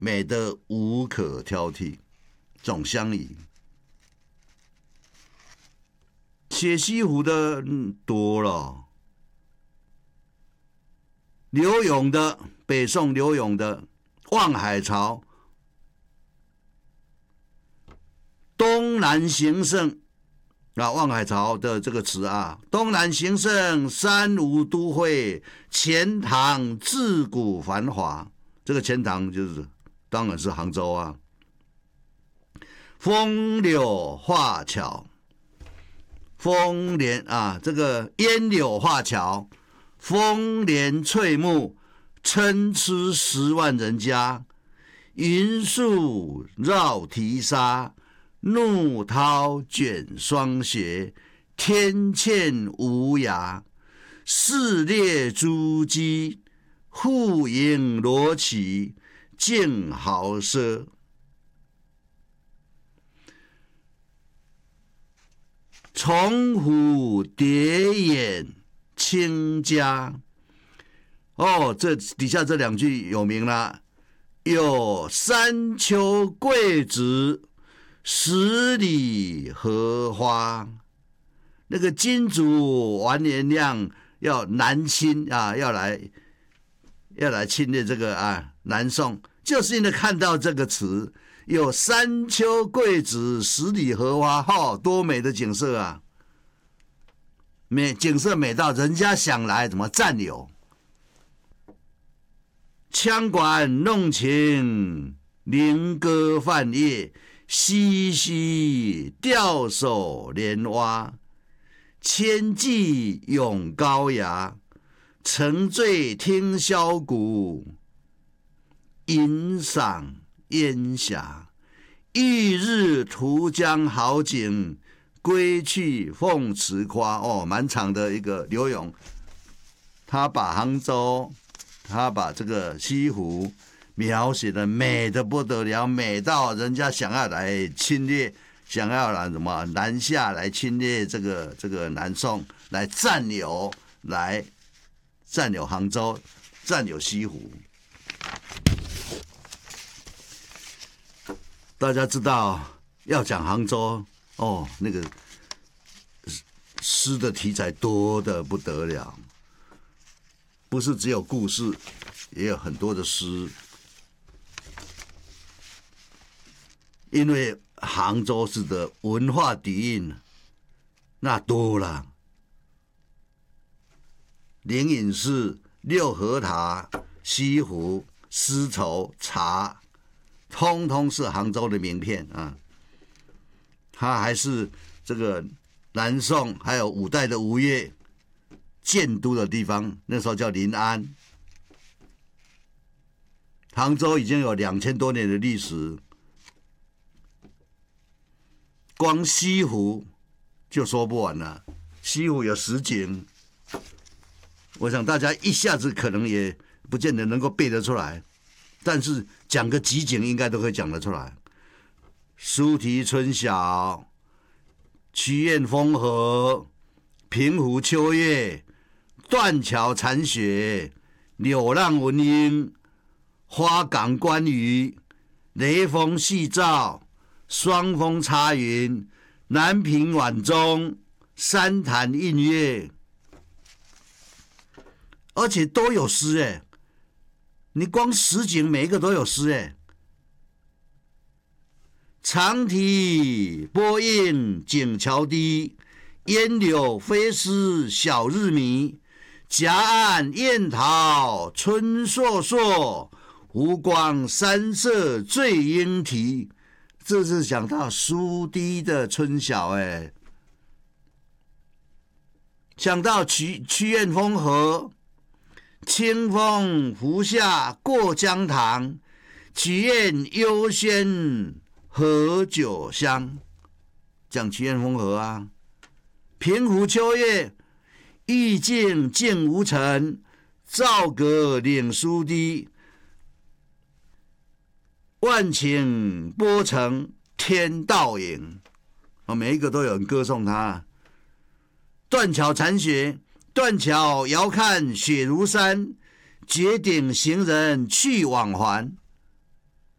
美得无可挑剔，总相宜。写西湖的多了，刘永的北宋刘永的《望海潮》，东南形胜啊，望海潮的这个词啊，东南形胜，三吴都会，钱塘自古繁华。这个钱塘就是当然是杭州啊。风柳画桥，风帘啊，这个烟柳画桥，风帘翠幕，参差10万人家。云树绕堤沙，怒涛卷霜雪。天堑无涯，四列珠玑，户盈罗绮，竞豪奢。从虎蝶眼亲家。哦，这底下这2句有名了。有山丘桂子，10里荷花。那个金主完颜亮要南侵啊，要来侵略这个啊南宋，就是因为看到这个词，有山丘桂子，10里荷花，多美的景色啊！景色美到人家想来怎么占有。羌管弄晴，菱歌泛夜，嬉嬉钓手莲蛙。千骑咏高崖，沉醉听箫鼓，吟赏烟霞。翌日图江好景，归去凤池夸。哦，蛮长的一个刘永，他把杭州，他把这个西湖描写的美得不得了，美到人家想要来侵略，想要来什么南下来侵略这个南宋，来占有杭州，占有西湖。大家知道要讲杭州哦，那个诗的题材多得不得了，不是只有故事，也有很多的诗。因为杭州市的文化底蕴那多了，灵隐寺、六合塔、西湖、丝绸、茶，通通是杭州的名片啊。它还是这个南宋还有5代的吴越建都的地方，那时候叫临安。杭州已经有2000多年的历史，光西湖就说不完了。西湖有10景，我想大家一下子可能也不见得能够背得出来，但是讲个几景应该都可以讲得出来。苏堤春晓，曲院风荷，平湖秋月，断桥残雪，柳浪闻莺，花港观鱼，雷峰夕照，双峰插云，南屏晚钟，三潭映月，而且都有诗哎！你光10景每一个都有诗哎。长堤波映景桥低，烟柳飞丝晓日迷。夹岸燕桃春烁烁，湖光山色醉莺啼。这是讲到苏堤的春晓哎，讲到曲院风荷，清风拂下过江塘，曲院幽轩合酒香，讲曲院风荷啊。平湖秋月，意境静无尘，照阁岭苏堤，万顷波成天道影。每一个都有人歌颂他。断桥残雪，断桥遥看雪如山，绝顶行人去往还。